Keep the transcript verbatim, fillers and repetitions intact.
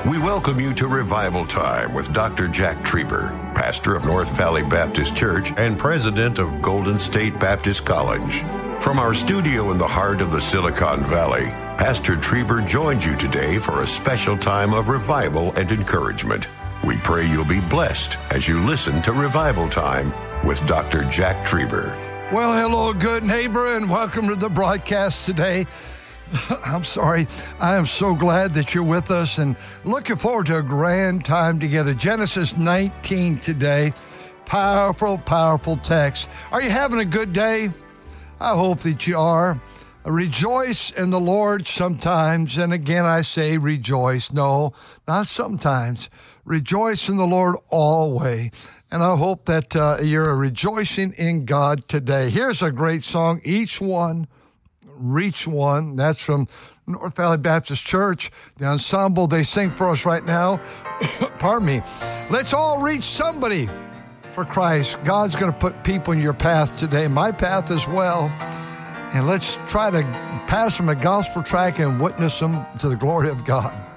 We welcome you to Revival Time with Doctor Jack Trieber, pastor of North Valley Baptist Church and president of Golden State Baptist College. From our studio in the heart of the Silicon Valley, Pastor Trieber joins you today for a special time of revival and encouragement. We pray you'll be blessed as you listen to Revival Time with Doctor Jack Trieber. Well, hello, good neighbor, and welcome to the broadcast today. I'm sorry. I am so glad that you're with us and looking forward to a grand time together. Genesis nineteen today. Powerful, powerful text. Are you having a good day? I hope that you are. Rejoice in the Lord sometimes. And again, I say rejoice. No, not sometimes. Rejoice in the Lord always. And I hope that uh, you're rejoicing in God today. Here's a great song. Each one Reach One. That's from North Valley Baptist Church. The ensemble, they sing for us right now. Pardon me. Let's all reach somebody for Christ. God's going to put people in your path today, my path as well. And let's try to pass them a gospel track and witness them to the glory of God.